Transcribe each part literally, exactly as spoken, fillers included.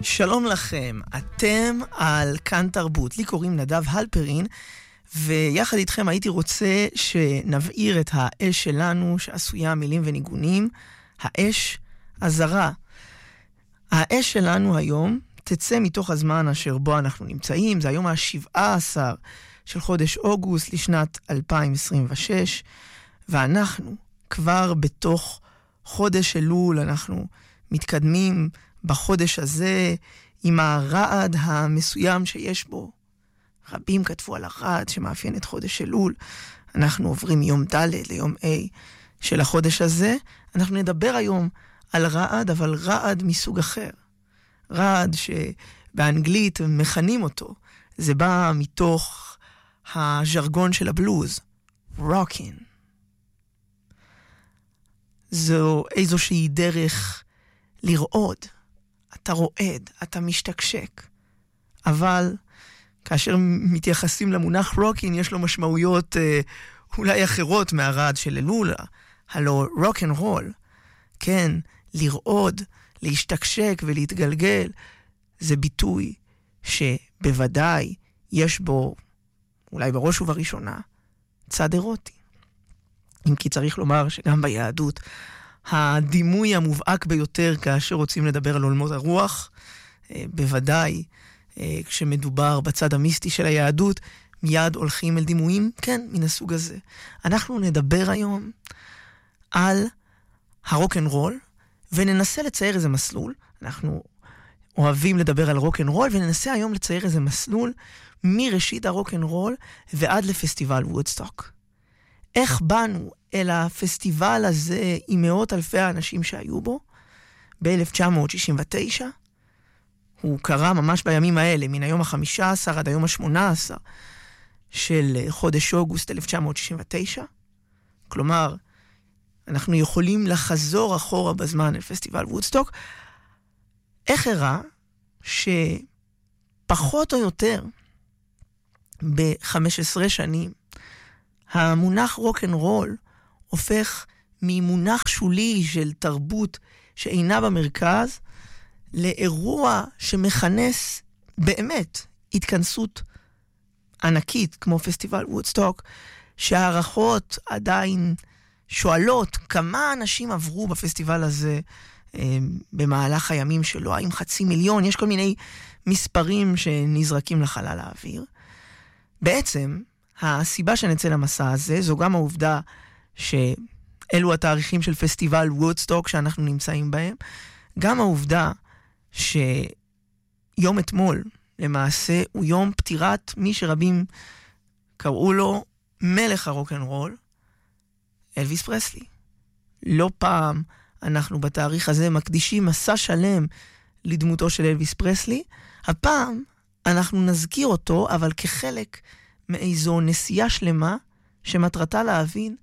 שלום לכם, אתם על כאן תרבות. לי קוראים נדב הלפרין, ויחד איתכם הייתי רוצה שנבעיר את האש שלנו, שעשויה מילים וניגונים, האש הזרה. האש שלנו היום תצא מתוך הזמן אשר בו אנחנו נמצאים, זה היום ה-שבעה עשר של חודש אוגוסט לשנת אלפיים עשרים ושש, ואנחנו כבר בתוך חודש אלול, אנחנו מתקדמים בחודש הזה עם הרעד המסוים שיש בו. רבים כתבו על הרעד שמאפיין את חודש אלול. אנחנו עוברים מיום ד' ליום A של החודש הזה. אנחנו נדבר היום על רעד, אבל רעד מסוג אחר. רעד שבאנגלית מכנים אותו. זה בא מתוך הז'רגון של הבלוז. רוקין. זו איזושהי דרך לרעוד. אתה רועד, אתה משתקשק. אבל כאשר מתייחסים למונח רוקין, יש לו משמעויות אה, אולי אחרות מהרעד של אלול. הלו רוק אנד רול. כן, לרעוד, להשתקשק ולהתגלגל, זה ביטוי שבוודאי יש בו, אולי בראש ובראשונה, צד אירוטי. אם כי צריך לומר שגם ביהדות, הדימוי המובהק ביותר כאשר רוצים לדבר על עולמות הרוח, בוודאי כשמדובר בצד המיסטי של היהדות, מיד הולכים אל דימויים, כן, מן הסוג הזה. אנחנו נדבר היום על הרוק אנד רול, וננסה לצייר איזה מסלול. אנחנו אוהבים לדבר על רוק אנד רול, וננסה היום לצייר איזה מסלול מראשית הרוק אנד רול ועד לפסטיבל וודסטוק. איך באנו אל הפסטיבל הזה עם מאות אלפי האנשים שהיו בו ב-אלף תשע מאות שישים ותשע? הוא קרה ממש בימים האלה, מן היום ה-חמישה עשר עד היום ה-שמונה עשר של חודש אוגוסט אלף תשע מאות שישים ותשע. כלומר, אנחנו יכולים לחזור אחורה בזמן אל פסטיבל וודסטוק. איך הראה שפחות או יותר ב-חמש עשרה שנים המונח רוק אנד רול הופך ממונח שולי של תרבות שאינה במרכז לאירוע שמכנס באמת התכנסות ענקית כמו פסטיבל וודסטוק, שהערכות עדיין שואלות כמה אנשים עברו בפסטיבל הזה אה, במהלך הימים שלו, האם חצי מיליון, יש כל מיני מספרים שנזרקים לחלל האוויר. בעצם הסיבה שנצא למסע הזה זו גם העובדה שאלו התאריכים של פסטיבל וודסטוק שאנחנו נמצאים בהם, גם העובדה שיום אתמול למעשה הוא יום פטירת מי שרבים קראו לו מלך הרוק אנד רול, אלוויס פרסלי. לא פעם אנחנו בתאריך הזה מקדישים מסע שלם לדמותו של אלוויס פרסלי. הפעם אנחנו נזכיר אותו, אבל כחלק מאיזו נסיעה שלמה שמטרתה להבין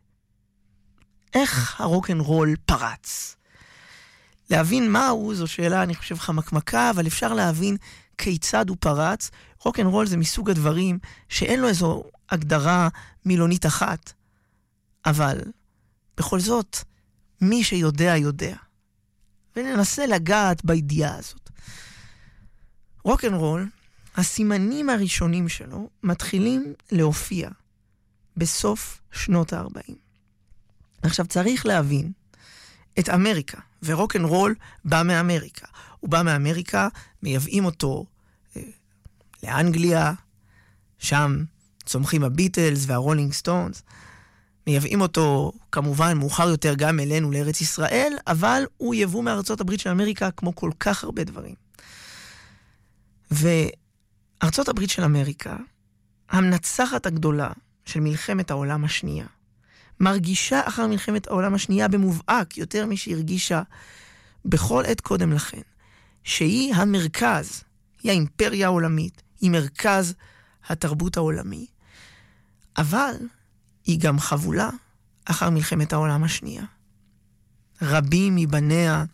איך הרוק אנד רול פרץ. להבין מהו זו שאלה, אני חושב, חמקמקה, אבל אפשר להבין כיצד הוא פרץ. רוק אנד רול זה מסוג הדברים שאין לו איזו הגדרה מילונית אחת, אבל בכל זאת מי שיודע יודע, וננסה לגעת בידיעה הזאת. רוק אנד רול, הסימנים הראשונים שלו מתחילים להופיע בסוף שנות ה-ארבעים. עכשיו צריך להבין את אמריקה, ורוק אנד רול בא מאמריקה. הוא בא מאמריקה, מייבאים אותו אה, לאנגליה, שם צומחים הביטלס והרולינג סטונס, מייבאים אותו כמובן מאוחר יותר גם אלינו לארץ ישראל, אבל הוא יבוא מארצות הברית של אמריקה כמו כל כך הרבה דברים. וארצות הברית של אמריקה, המנצחת הגדולה של מלחמת העולם השנייה, מרגישה אחר מלחמת העולם השנייה במובהק יותר משהרגישה בכל עת קודם לכן, שהיא המרכז, היא האימפריה העולמית, היא מרכז התרבות העולמי, אבל היא גם חבולה אחר מלחמת העולם השנייה. רבים מבניה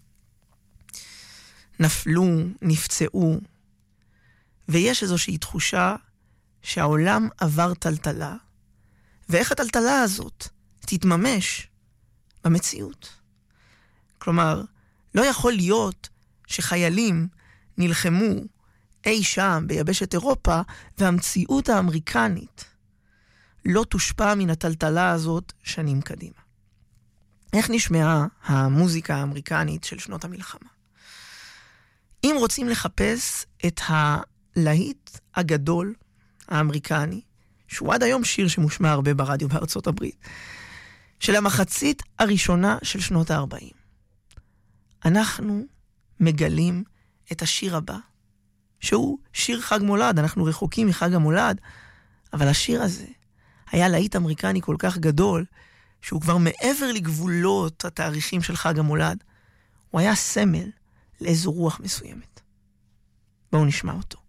נפלו, נפצעו, ויש איזושהי תחושה שהעולם עבר טלטלה, ואיך הטלטלה הזאת תתממש במציאות. כלומר, לא יכול להיות שחיילים נלחמו אי שם ביבשת אירופה, והמציאות האמריקנית לא תושפע מן הטלטלה הזאת שנים קדימה. איך נשמעה המוזיקה האמריקנית של שנות המלחמה? אם רוצים לחפש את הלהיט הגדול האמריקני, שהוא עד היום שיר שמושמע הרבה ברדיו בארצות הברית, של המחצית הראשונה של שנות ה-ארבעים, אנחנו מגלים את השיר הבא, שהוא שיר חג מולד. אנחנו רחוקים מחג המולד, אבל השיר הזה היה להיט אמריקני כל כך גדול, שהוא כבר מעבר לגבולות התאריכים של חג המולד. הוא היה סמל לאיזו רוח מסוימת. בואו נשמע אותו.